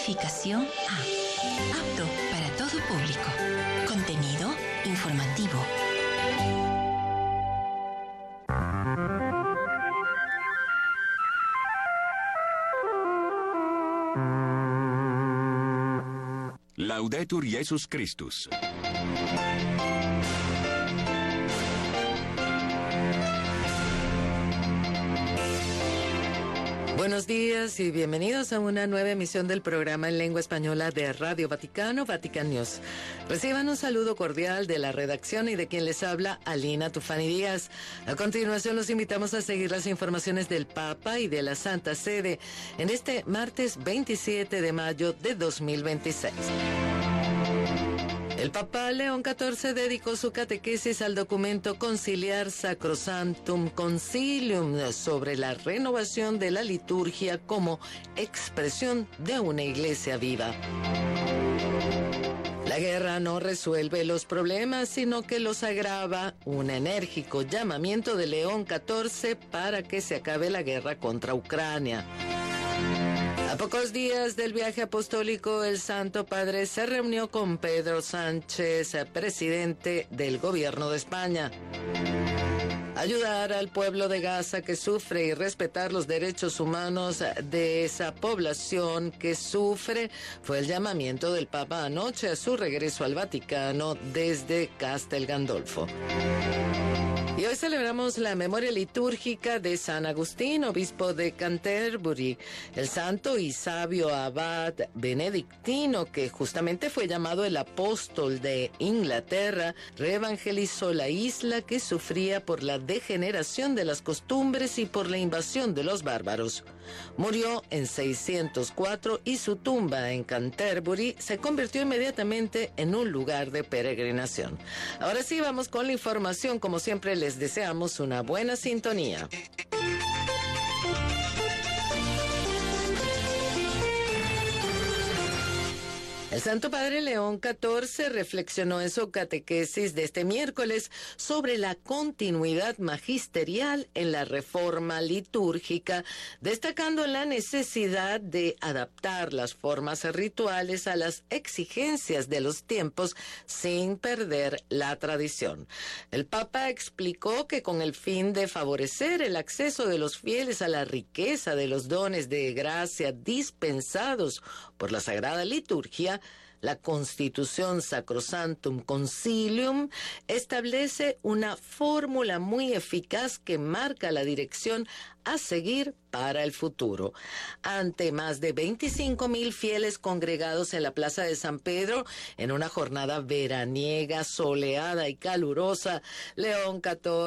Clasificación A. Apto para todo público. Contenido informativo. Laudetur Jesus Christus. Buenos días y bienvenidos a una nueva emisión del programa en lengua española de Radio Vaticano, Vatican News. Reciban un saludo cordial de la redacción y de quien les habla, Alina Tufani Díaz. A continuación los invitamos a seguir las informaciones del Papa y de la Santa Sede en este martes 27 de mayo de 2026. El Papa León XIV dedicó su catequesis al documento Conciliar Sacrosanctum Concilium sobre la renovación de la liturgia como expresión de una iglesia viva. La guerra no resuelve los problemas, sino que los agrava. Un enérgico llamamiento de León XIV para que se acabe la guerra contra Ucrania. A pocos días del viaje apostólico, el Santo Padre se reunió con Pedro Sánchez, presidente del Gobierno de España. Ayudar al pueblo de Gaza que sufre y respetar los derechos humanos de esa población que sufre fue el llamamiento del Papa anoche a su regreso al Vaticano desde Castel Gandolfo. Y hoy celebramos la memoria litúrgica de San Agustín, obispo de Canterbury, el santo y sabio abad benedictino que justamente fue llamado el apóstol de Inglaterra, reevangelizó la isla que sufría por la degeneración de las costumbres y por la invasión de los bárbaros. Murió en 604 y su tumba en Canterbury se convirtió inmediatamente en un lugar de peregrinación. Ahora sí, vamos con la información. Como siempre, les deseamos una buena sintonía. El Santo Padre León XIV reflexionó en su catequesis de este miércoles sobre la continuidad magisterial en la reforma litúrgica, destacando la necesidad de adaptar las formas rituales a las exigencias de los tiempos sin perder la tradición. El Papa explicó que con el fin de favorecer el acceso de los fieles a la riqueza de los dones de gracia dispensados por la Sagrada Liturgia, la Constitución Sacrosanctum Concilium establece una fórmula muy eficaz que marca la dirección a seguir para el futuro. Ante más de 25,000 fieles congregados en la Plaza de San Pedro en una jornada veraniega, soleada y calurosa, León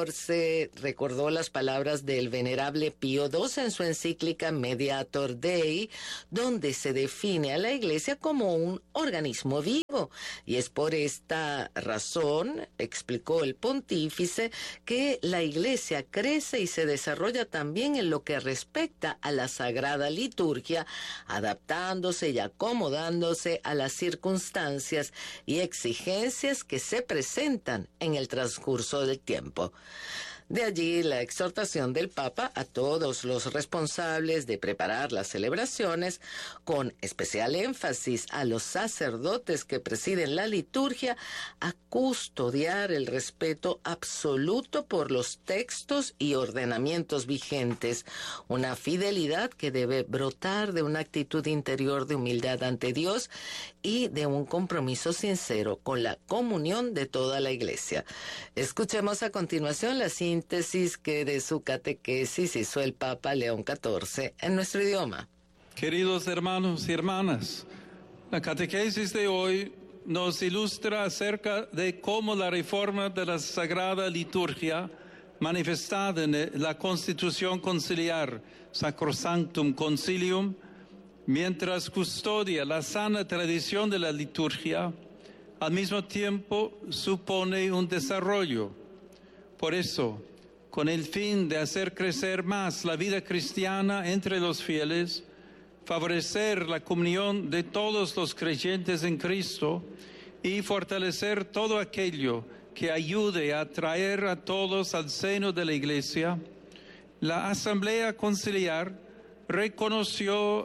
XIV recordó las palabras del venerable Pío II en su encíclica Mediator Dei, donde se define a la Iglesia como un organismo vivo. Y es por esta razón, explicó el pontífice, que la Iglesia crece y se desarrolla también en lo que respecta a la Sagrada Liturgia, adaptándose y acomodándose a las circunstancias y exigencias que se presentan en el transcurso del tiempo. De allí la exhortación del Papa a todos los responsables de preparar las celebraciones, con especial énfasis a los sacerdotes que presiden la liturgia, a custodiar el respeto absoluto por los textos y ordenamientos vigentes, una fidelidad que debe brotar de una actitud interior de humildad ante Dios y de un compromiso sincero con la comunión de toda la Iglesia. Escuchemos a continuación la síntesis que de su catequesis hizo el Papa León XIV en nuestro idioma. Queridos hermanos y hermanas, la catequesis de hoy nos ilustra acerca de cómo la reforma de la Sagrada Liturgia, manifestada en la Constitución Conciliar Sacrosanctum Concilium, mientras custodia la sana tradición de la liturgia, al mismo tiempo supone un desarrollo. Por eso, con el fin de hacer crecer más la vida cristiana entre los fieles, favorecer la comunión de todos los creyentes en Cristo y fortalecer todo aquello que ayude a traer a todos al seno de la Iglesia, la Asamblea Conciliar reconoció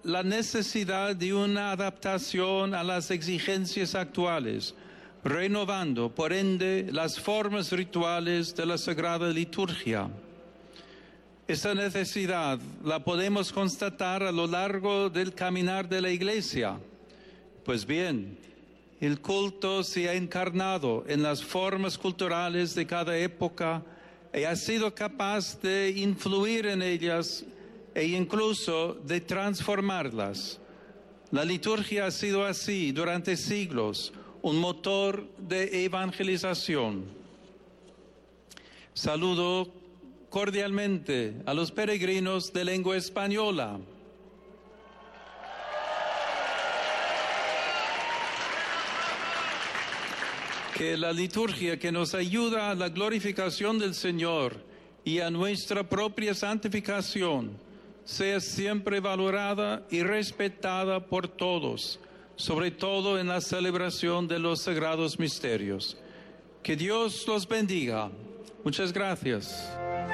la necesidad de una adaptación a las exigencias actuales, renovando, por ende, las formas rituales de la Sagrada Liturgia. Esta necesidad la podemos constatar a lo largo del caminar de la Iglesia. Pues bien, el culto se ha encarnado en las formas culturales de cada época y ha sido capaz de influir en ellas e incluso de transformarlas. La liturgia ha sido así durante siglos, un motor de evangelización. Saludo cordialmente a los peregrinos de lengua española. Que la liturgia que nos ayuda a la glorificación del Señor y a nuestra propia santificación sea siempre valorada y respetada por todos, sobre todo en la celebración de los sagrados misterios. Que Dios los bendiga. Muchas gracias.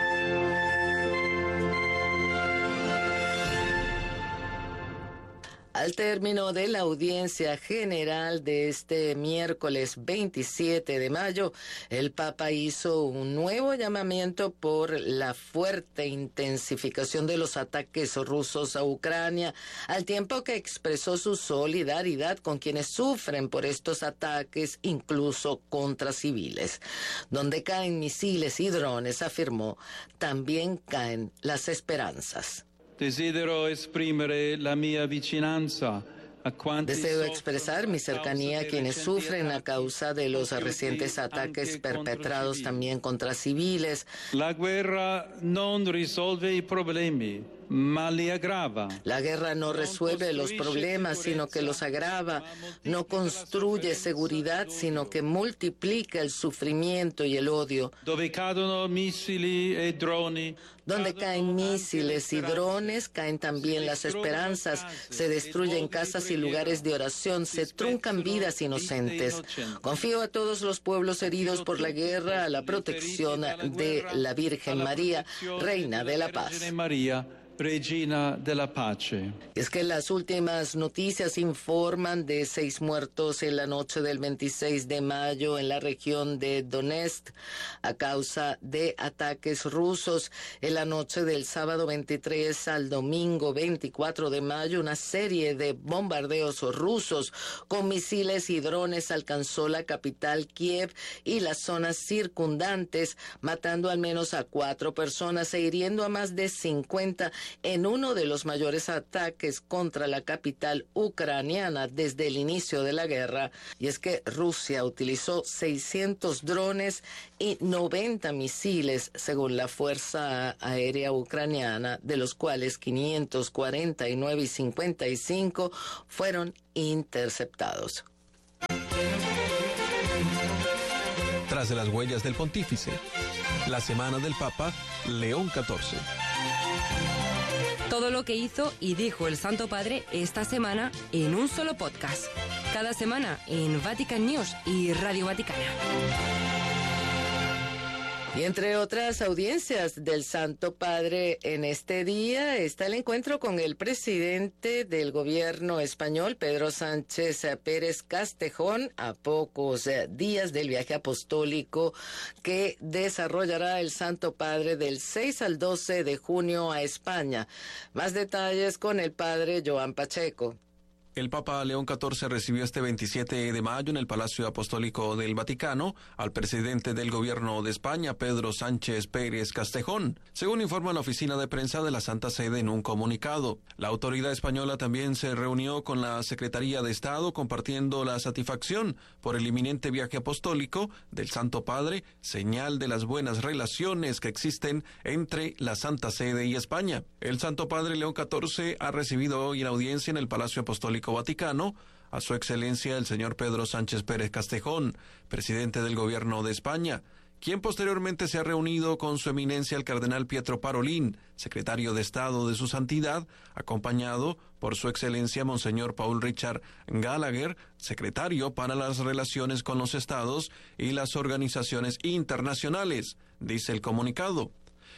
Al término de la audiencia general de este miércoles 27 de mayo, el Papa hizo un nuevo llamamiento por la fuerte intensificación de los ataques rusos a Ucrania, al tiempo que expresó su solidaridad con quienes sufren por estos ataques, incluso contra civiles. Donde caen misiles y drones, afirmó, también caen las esperanzas. Desidero esprimere la mia vicinanza a quanti Deseo expresar mi cercanía a quienes sufren a causa de los recientes ataques perpetrados también contra civiles. La guerra non risolve i problemi, ma li aggrava. La guerra no resuelve los problemas, sino que los agrava. No construye seguridad, sino que multiplica el sufrimiento y el odio. Dove cadono missili e droni. Donde caen misiles y drones, caen también las esperanzas, se destruyen casas y lugares de oración, se truncan vidas inocentes. Confío a todos los pueblos heridos por la guerra a la protección de la Virgen María, Reina de la Paz. Regina de la Pace. Es que las últimas noticias informan de 6 muertos en la noche del 26 de mayo en la región de Donetsk a causa de ataques rusos. En la noche del sábado 23 al domingo 24 de mayo, una serie de bombardeos rusos con misiles y drones alcanzó la capital Kiev y las zonas circundantes, matando al menos a 4 personas e hiriendo a más de 50 en uno de los mayores ataques contra la capital ucraniana desde el inicio de la guerra. Y es que Rusia utilizó 600 drones y 90 misiles, según la Fuerza Aérea Ucraniana, de los cuales 549 y 55 fueron interceptados. Tras de las huellas del pontífice, la semana del Papa León XIV. Todo lo que hizo y dijo el Santo Padre esta semana en un solo podcast. Cada semana en Vatican News y Radio Vaticana. Y entre otras audiencias del Santo Padre en este día está el encuentro con el presidente del gobierno español, Pedro Sánchez Pérez Castejón, a pocos días del viaje apostólico que desarrollará el Santo Padre del 6 al 12 de junio a España. Más detalles con el padre Joan Pacheco. El Papa León XIV recibió este 27 de mayo en el Palacio Apostólico del Vaticano al presidente del Gobierno de España, Pedro Sánchez Pérez Castejón, según informa la oficina de prensa de la Santa Sede en un comunicado. La autoridad española también se reunió con la Secretaría de Estado compartiendo la satisfacción por el inminente viaje apostólico del Santo Padre, señal de las buenas relaciones que existen entre la Santa Sede y España. El Santo Padre León XIV ha recibido hoy en audiencia en el Palacio Apostólico Vaticano a su excelencia el señor Pedro Sánchez Pérez Castejón, presidente del Gobierno de España, quien posteriormente se ha reunido con su eminencia el cardenal Pietro Parolin, secretario de Estado de su Santidad, acompañado por su excelencia Monseñor Paul Richard Gallagher, secretario para las relaciones con los estados y las organizaciones internacionales, dice el comunicado.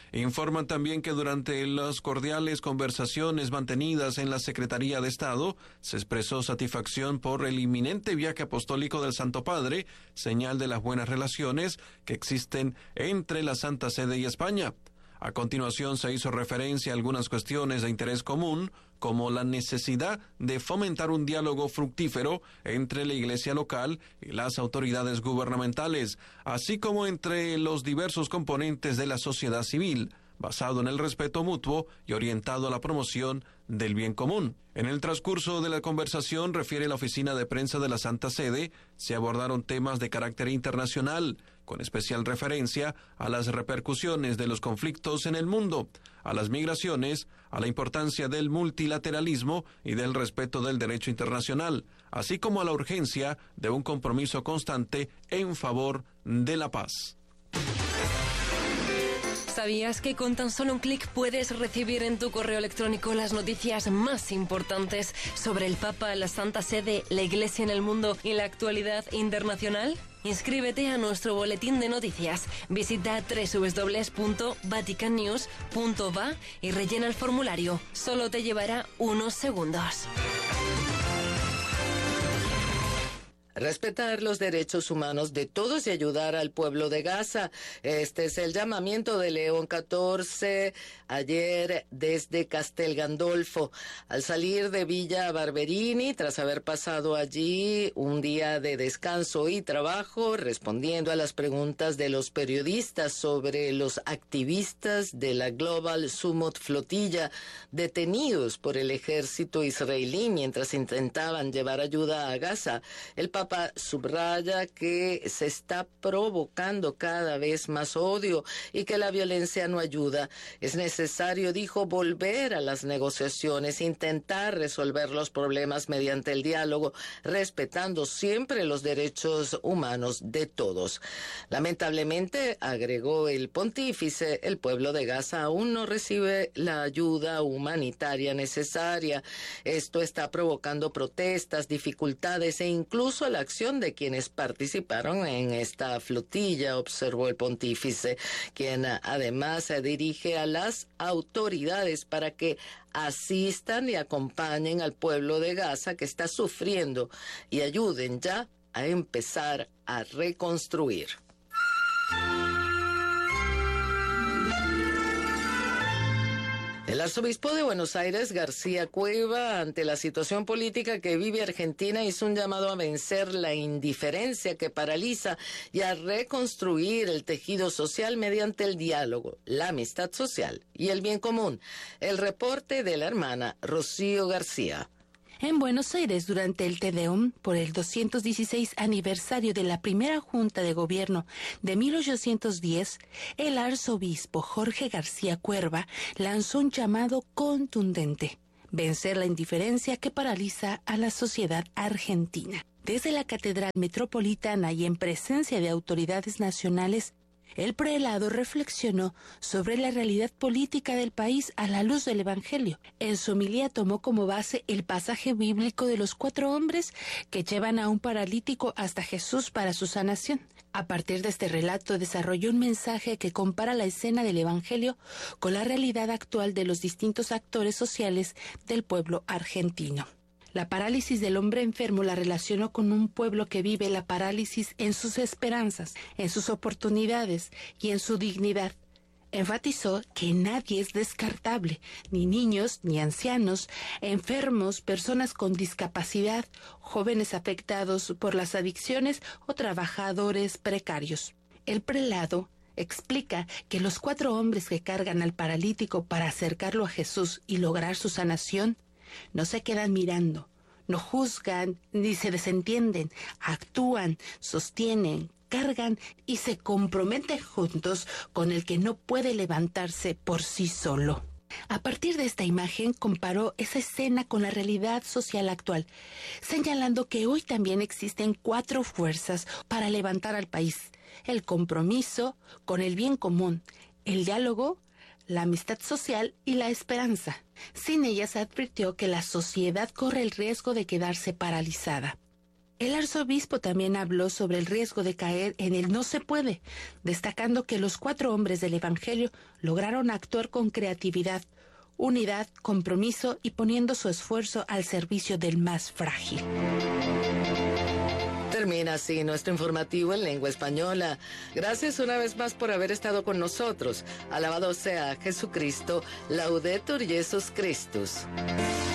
Informan también que durante las cordiales conversaciones mantenidas en la Secretaría de Estado se expresó satisfacción por el inminente viaje apostólico del Santo Padre, señal de las buenas relaciones que existen entre la Santa Sede y España. A continuación se hizo referencia a algunas cuestiones de interés común, como la necesidad de fomentar un diálogo fructífero entre la Iglesia local y las autoridades gubernamentales, así como entre los diversos componentes de la sociedad civil, basado en el respeto mutuo y orientado a la promoción del bien común. En el transcurso de la conversación, refiere la oficina de prensa de la Santa Sede, se abordaron temas de carácter internacional, con especial referencia a las repercusiones de los conflictos en el mundo, a las migraciones, a la importancia del multilateralismo y del respeto del derecho internacional, así como a la urgencia de un compromiso constante en favor de la paz. ¿Sabías que con tan solo un clic puedes recibir en tu correo electrónico las noticias más importantes sobre el Papa, la Santa Sede, la Iglesia en el mundo y la actualidad internacional? Inscríbete a nuestro boletín de noticias. Visita www.vaticannews.va y rellena el formulario. Solo te llevará unos segundos. Respetar los derechos humanos de todos y ayudar al pueblo de Gaza. Este es el llamamiento de León XIV ayer desde Castel Gandolfo. Al salir de Villa Barberini, tras haber pasado allí un día de descanso y trabajo, respondiendo a las preguntas de los periodistas sobre los activistas de la Global Summit Flotilla detenidos por el ejército israelí mientras intentaban llevar ayuda a Gaza, el Papa subraya que se está provocando cada vez más odio y que la violencia no ayuda. Es necesario, dijo, volver a las negociaciones, intentar resolver los problemas mediante el diálogo, respetando siempre los derechos humanos de todos. Lamentablemente, agregó el pontífice, el pueblo de Gaza aún no recibe la ayuda humanitaria necesaria. Esto está provocando protestas, dificultades e incluso la acción de quienes participaron en esta flotilla, observó el pontífice, quien además se dirige a las autoridades para que asistan y acompañen al pueblo de Gaza que está sufriendo y ayuden ya a empezar a reconstruir. El arzobispo de Buenos Aires, García Cueva, ante la situación política que vive Argentina, hizo un llamado a vencer la indiferencia que paraliza y a reconstruir el tejido social mediante el diálogo, la amistad social y el bien común. El reporte de la hermana Rocío García. En Buenos Aires, durante el Te Deum, por el 216 aniversario de la primera Junta de Gobierno de 1810, el arzobispo Jorge García Cuerva lanzó un llamado contundente: vencer la indiferencia que paraliza a la sociedad argentina. Desde la Catedral Metropolitana y en presencia de autoridades nacionales, el prelado reflexionó sobre la realidad política del país a la luz del Evangelio. En su homilía tomó como base el pasaje bíblico de los 4 hombres que llevan a un paralítico hasta Jesús para su sanación. A partir de este relato desarrolló un mensaje que compara la escena del Evangelio con la realidad actual de los distintos actores sociales del pueblo argentino. La parálisis del hombre enfermo la relacionó con un pueblo que vive la parálisis en sus esperanzas, en sus oportunidades y en su dignidad. Enfatizó que nadie es descartable, ni niños, ni ancianos, enfermos, personas con discapacidad, jóvenes afectados por las adicciones o trabajadores precarios. El prelado explica que los 4 hombres que cargan al paralítico para acercarlo a Jesús y lograr su sanación no se quedan mirando, no juzgan ni se desentienden, actúan, sostienen, cargan y se comprometen juntos con el que no puede levantarse por sí solo. A partir de esta imagen comparó esa escena con la realidad social actual, señalando que hoy también existen 4 fuerzas para levantar al país: el compromiso con el bien común, el diálogo, la amistad social y la esperanza. Sin ellas, advirtió que la sociedad corre el riesgo de quedarse paralizada. El arzobispo también habló sobre el riesgo de caer en el no se puede, destacando que los 4 hombres del Evangelio lograron actuar con creatividad, unidad, compromiso y poniendo su esfuerzo al servicio del más frágil. Termina así nuestro informativo en lengua española. Gracias una vez más por haber estado con nosotros. Alabado sea Jesucristo. Laudetur Jesus Christus.